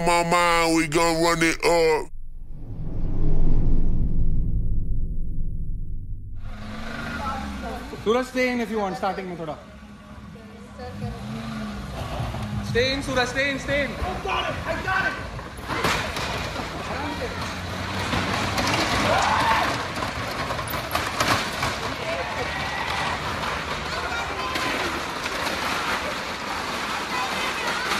My mind, we gon' run it up. Suraj, stay in if you want, starting में थोड़ा. Stay in, Suraj, stay in, stay in. I got it, I got it.